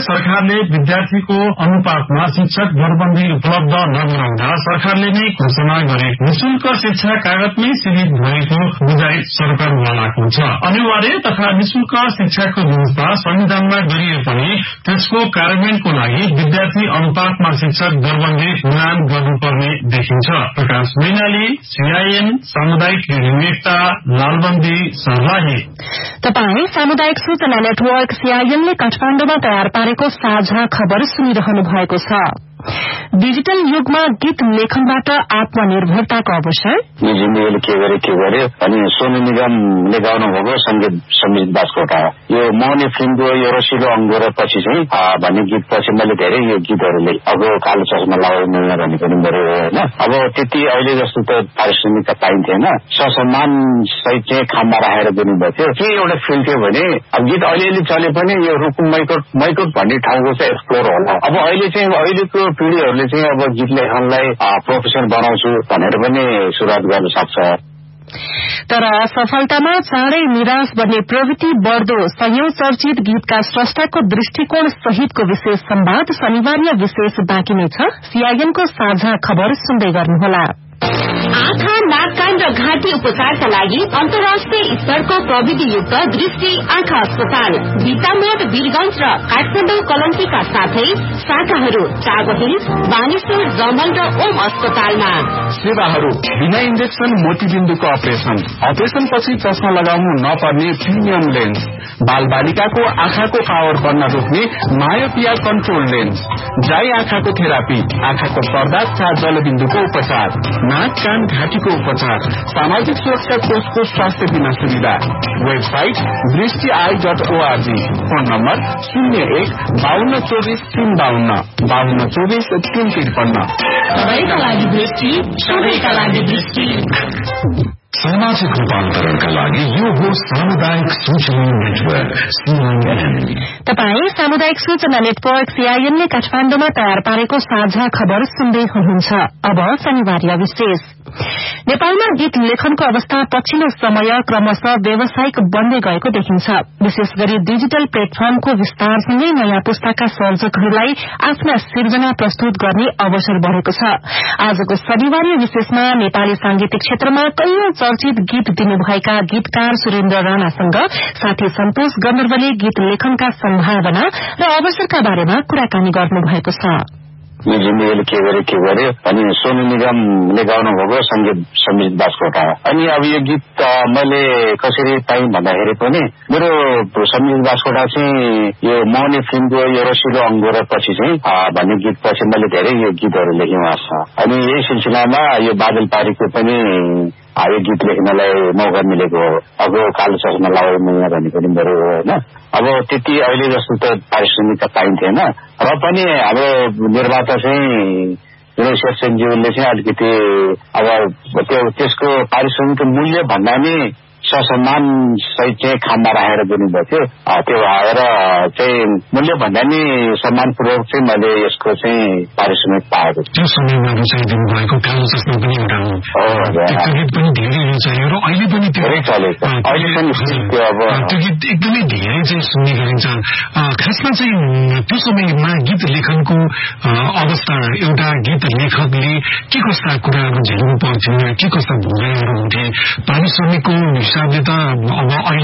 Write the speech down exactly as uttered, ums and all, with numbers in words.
सरकारले विद्यार्थीको अनुपातमा शिक्षक दरबन्दी उपलब्ध नगराउँदा सरकारले नै घोषणा गरे निशुल्क शिक्षा कागजमै सीमित भएको बुझाइ सरकारमा लाग्नु छ। अनिवार्य तथा निशुल्क शिक्षाको व्यवस्था संविधानमा गरिए पनि त्यसको कार्यान्वयनको लागि विद्यार्थी अनुपातमा शिक्षक दरबन्दी मिलान गर्नुपर्ने देखिन्छ। प्रकाश मैनाली, सीआईएन सामुदायिक रेडियो एकता, लालबन्दी, सर्लाही। तपाई सामुदायिक सूचना नेटवर्क सीआईएनले काठमाडौँमा तयार पारेको साझा खबर सुनिरहनु भएको छ। डिजिटल युगमा गीत लेखनबाट आत्मनिर्भरताको अवसर जिन्दगीले के गरे के गर्यो अनि सोनु निगमले गाउनु भएको संगीत समित बास्कोटा यो मौनी फिल्मको यो रसिलो अङ्गोरा पछि चाहिँ भन्ने गीत पछि मैले धेरै यो गीतहरूले अब कालो चस्मा लगाउनु मिल्न भन्ने पनि मेरो होइन। अब त्यति अहिले जस्तो त पारिश्रमिक पाइन्थेन, ससम्मान सहित चाहिँ खाममा राखेर दिनुभएको थियो। के एउटा फिल थियो भने अब गीत अलिअलि चले पनि यो रुकुम मैकोट मैकोट भन्ने ठाउँको चाहिँ एक्सप्लोर होला। अब अहिले चाहिँ अहिलेको पिढ़ीहरूले चाहिँ अब गीत लेखनलाई प्रोफेसन बनाउँछु भनेर पनि सुरुवात गर्न सक्छ। तर असफलतामा चाँडै निराश बन्ने प्रवृत्ति बढ़दो सयौं चर्चित गीतका स्रष्टाको दृष्टिकोण सहितको विशेष संवाद शनिबार विशेष बाँकी नै छ। सीआईएनको साझा खबर सुन्दै गर्नुहोला। आँखा, नाक, कान र घाँटी उपचारका लागि अन्तर्राष्ट्रिय स्तरको प्रविधियुक्त दृष्टि आँखा अस्पताल बितामोड, वीरगंज र काठमाडौँ कलम्कीका साथै शाखाहरू टागो हिल्स, बानेश्वर, रमन र ओम अस्पतालमा। सेवाहरू बिना इन्जेक्सन मोतीबिन्दुको अपरेशन, अपरेशन पछि चस्मा लगाउनु नपर्ने प्रिमियम लेन्स, बाल बालिकाको आँखाको पावर बन्न रोक्ने मायोपिया कन्ट्रोल लेन्स, ड्राई आँखाको थेरापी, आँखाको पर्दा तथा जलबिन्दुको उपचार, नाक, कान, घाँटीको उपचार, सामाजिक सुरक्षा कोषको स्वास्थ्य बीमा सुविधा। वेबसाइट दृष्टि I dot ORG. Phone number शून्य एक बाहन्न चौबिस तीन बाहन्न बाहन्न चौबिस तीन त्रिपन्न। सबैका लागि दृष्टि, सबैका लागि दृष्टि। सामाजिक रूपान्तरणका लागि यो हो सामुदायिक सूचना नेटवर्क सीआईएन। तपाई सामुदायिक सूचना नेटवर्क सीआईएनले काठमाडौँमा तयार पारेको साझा खबर सुन्दै हुनुहुन्छ। अब शनिबार विशेष। नेपालमा गीत लेखनको अवस्था पछिल्लो समय क्रमशः व्यावसायिक बन्दै गएको देखिन्छ। विशेष गरी डिजिटल प्लेटफर्मको विस्तारसँगै नयाँ पुस्ताका सर्जकहरूलाई आफ्ना सिर्जना प्रस्तुत गर्ने अवसर बढ़ेको छ। आजको शनिबार विशेषमा नेपाली सांगीतिक क्षेत्रमा कैयौं चर्चित गीत दिनुभएका गीतकार सुरेन्द्र राणासँग साथी सन्तोष गन्धर्वले गीत लेखनका सम्भावना र अवसरका बारेमा कुराकानी गर्नुभएको छ। यो जिन्दगीले के गरे के गर्यो अनि सोनु निगमले गाउनु भएको संगीत समित बास्कोटा अनि अब यो गीत मैले कसरी पाएँ भन्दाखेरि पनि मेरो समित बास्कोटा चाहिँ यो मौनी फिल्मको यो रसिलो अङ्गोरा पछि चाहिँ भन्ने गीत पछि मैले धेरै यो गीतहरू लेखेँ उहाँ अनि यही सिलसिलामा यो बादल पारीको पनि यो गीत लेख्नलाई मौका मिलेको हो। अब कालो चस्मा लगाउनु मिल्न भन्ने पनि मेरो हो होइन। अब त्यति अहिले जस्तो त पारिश्रमिक पाइन्थेन र पनि अब निर्माता चाहिँ शेरसेनज्यूले चाहिँ अलिकति अब त्यो त्यसको पारिश्रमिक मूल्य भन्दा नि ससम्मान सहित चाहिँ खाममा राखेर दिनुभएको थियो। त्यो भएर चाहिँ मूल्य भन्दा नि सम्मानपूर्वक चाहिँ मैले यसको चाहिँ पारिश्रमिक पाएको त्यो समयमा रुचाइ दिनुभएको कालो चस्मा पनि एउटा हो। गीत पनि धेरै रुचायो र अहिले पनि धेरै चलेको अहिले पनि त्यो अब त्यो गीत एकदमै धेरै चाहिँ सुन्ने गरिन्छ। खासमा चाहिँ त्यो समयमा गीत लेखनको अवस्था एउटा गीत लेखकले के कस्ता कुराहरू झेल्नु पर्थ्यो, के कस्ता भोगाइहरू हुन्थे, पारिश्रमिकको हिसाबले त अब अहिले